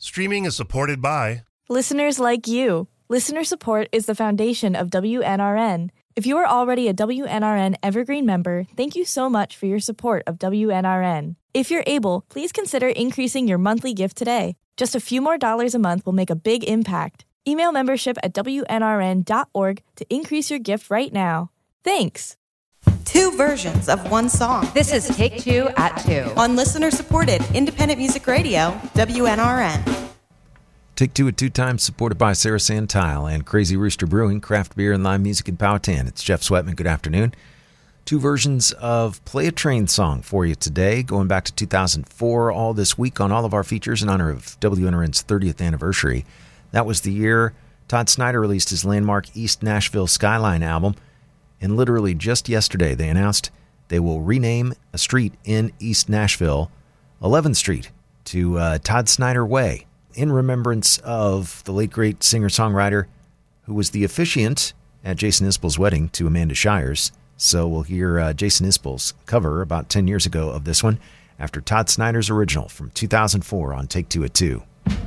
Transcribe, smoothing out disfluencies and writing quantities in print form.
Streaming is supported by listeners like you. Listener support is the foundation of WNRN. If you are already a WNRN Evergreen member, thank you so much for your support of WNRN. If you're able, please consider increasing your monthly gift today. Just a few more dollars a month will make a big impact. Email membership at WNRN.org to increase your gift right now. Thanks. Two versions of one song. This is Take Two at 2. On listener-supported independent music radio, WNRN. Take Two at 2 times, supported by Sarah Tile and Crazy Rooster Brewing, craft beer and live music in Powhatan. It's Jeff Sweatman. Good afternoon. Two versions of Play a Train song for you today, going back to 2004, all this week on all of our features in honor of WNRN's 30th anniversary. That was the year Todd Snider released his landmark East Nashville Skyline album. And literally just yesterday, they announced they will rename a street in East Nashville, 11th Street, to Todd Snider Way, in remembrance of the late, great singer-songwriter who was the officiant at Jason Isbell's wedding to Amanda Shires. So we'll hear Jason Isbell's cover about 10 years ago of this one after Todd Snider's original from 2004 on Take Two at 2.